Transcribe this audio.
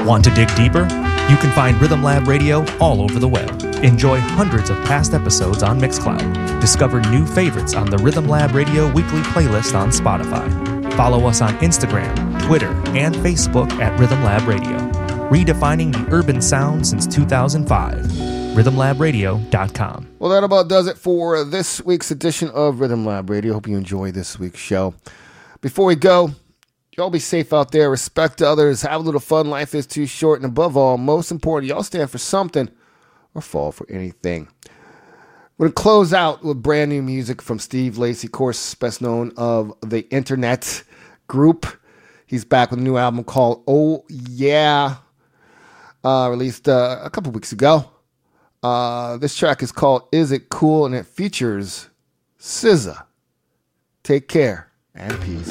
Want to dig deeper? You can find Rhythm Lab Radio all over the web. Enjoy hundreds of past episodes on Mixcloud. Discover new favorites on the Rhythm Lab Radio weekly playlist on Spotify. Follow us on Instagram, Twitter, and Facebook at Rhythm Lab Radio. Redefining the urban sound since 2005. RhythmLabRadio.com. Well, that about does it for this week's edition of Rhythm Lab Radio. Hope you enjoy this week's show. Before we go, y'all be safe out there. Respect others. Have a little fun. Life is too short. And above all, most important, y'all stand for something or fall for anything. We're going to close out with brand new music from Steve Lacy, of course, best known of the Internet Group. He's back with a new album called Oh Yeah, released a couple weeks ago. This track is called Is It Cool? And it features SZA. Take care and peace.